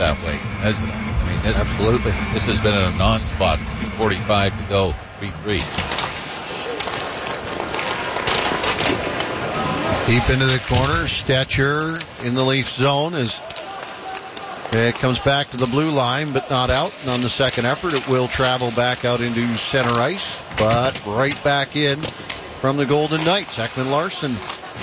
that way, hasn't it? I mean, Absolutely. This has been a non-spot. 45 to go. 3-3. Deep into the corner. Stetcher in the Leaf zone as it comes back to the blue line, but not out. And on the second effort, it will travel back out into center ice, but right back in from the Golden Knights. Ekman-Larsson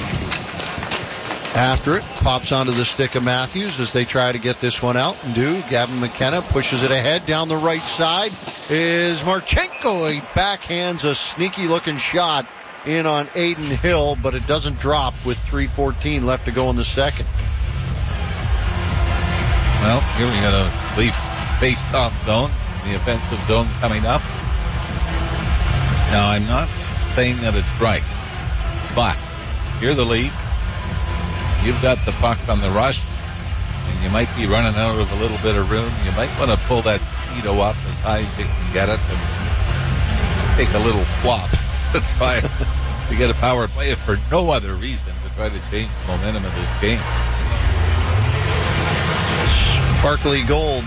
after it, pops onto the stick of Matthews as they try to get this one out and do. Gavin McKenna pushes it ahead down the right side is Marchenko. He backhands a sneaky looking shot in on Aiden Hill, but it doesn't drop with 3:14 left to go in the second. Well, here we got a Leaf face-off zone, the offensive zone coming up. Now, I'm not saying that it's right, but you're the Leaf. You've got the puck on the rush, and you might be running out of a little bit of room. You might want to pull that Tito up as high as you can get it and take a little flop to try to get a power play if for no other reason to try to change the momentum of this game. Sparkly gold.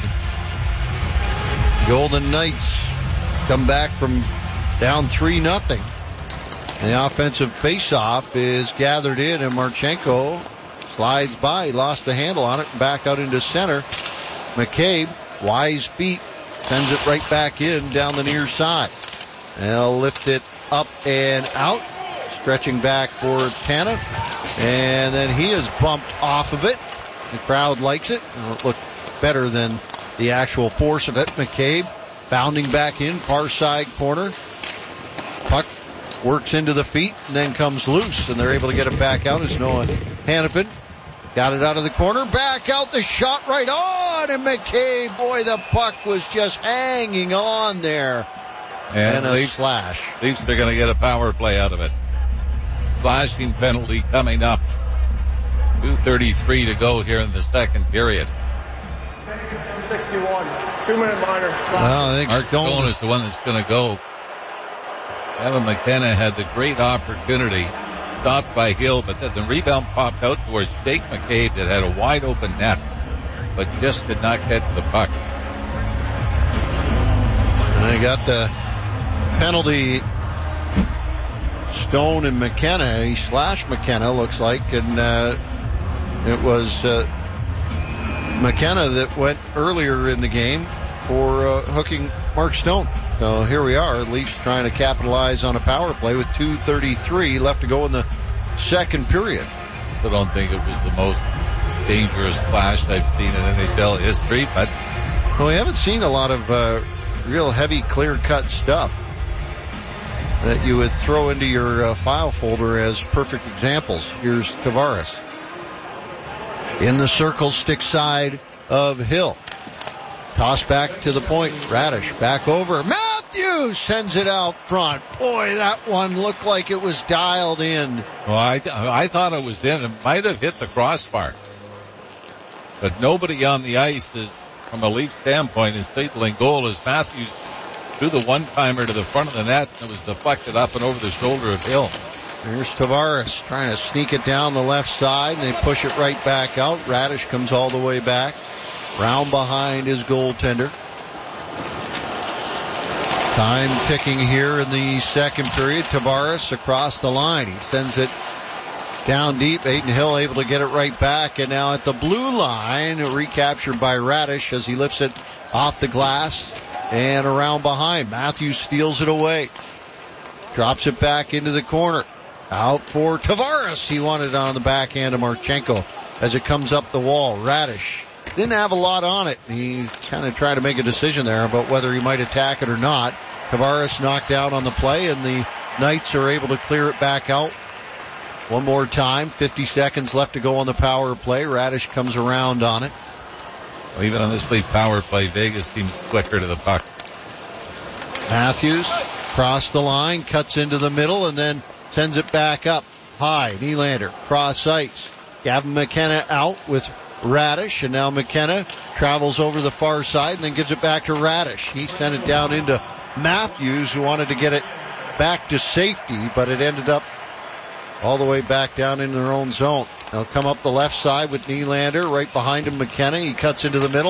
Golden Knights come back from down 3-0. The offensive face-off is gathered in, and Marchenko slides by. He lost the handle on it and back out into center. McCabe, wise feet, sends it right back in down the near side. They'll lift it up and out, stretching back for Tanev, and then he is bumped off of it. The crowd likes it. It looked better than the actual force of it. McCabe bounding back in, far side corner. Puck works into the feet and then comes loose, and they're able to get it back out as Noah Hanifin got it out of the corner, back out, the shot right on, and McCabe, boy, the puck was just hanging on there. And a slash. Leafs are going to get a power play out of it. Slashing penalty coming up. 2:33 to go here in the second period. 61, 2-minute minor. Well, I think Mark Stone is the one that's going to go. Gavin McKenna had the great opportunity, stopped by Hill, but then the rebound popped out towards Jake McCabe that had a wide open net, but just did not get to the puck. And I got the penalty. Stone and McKenna. He slashed McKenna, looks like, and it was McKenna that went earlier in the game for hooking Mark Stone. So here we are, Leafs trying to capitalize on a power play with 2:33 left to go in the second period. I don't think it was the most dangerous splash I've seen in NHL history, but well, we haven't seen a lot of real heavy, clear-cut stuff that you would throw into your file folder as perfect examples. Here's Tavares. In the circle, stick side of Hill. Toss back to the point. Radish back over. Matthews sends it out front. Boy, that one looked like it was dialed in. Well, I thought it was in. It might have hit the crossbar. But nobody on the ice is, from a Leaf standpoint, is signaling goal as Matthews threw the one-timer to the front of the net, and it was deflected up and over the shoulder of Hill. There's Tavares trying to sneak it down the left side, and they push it right back out. Radish comes all the way back. Round behind his goaltender. Time ticking here in the second period. Tavares across the line. He sends it down deep. Aiden Hill able to get it right back. And now at the blue line, recaptured by Radish as he lifts it off the glass and around behind. Matthews steals it away. Drops it back into the corner. Out for Tavares. He wanted it on the backhand of Marchenko as it comes up the wall. Radish didn't have a lot on it. He kind of tried to make a decision there about whether he might attack it or not. Tavares knocked out on the play, and the Knights are able to clear it back out. One more time. 50 seconds left to go on the power play. Radish comes around on it. Well, even on this Leaf power play, Vegas seems quicker to the puck. Matthews cross the line, cuts into the middle, and then sends it back up high. Nylander cross ice. Gavin McKenna out with Radish, and now McKenna travels over the far side and then gives it back to Radish. He sent it down into Matthews, who wanted to get it back to safety, but it ended up all the way back down into their own zone. They'll come up the left side with Nylander right behind him. McKenna, he cuts into the middle.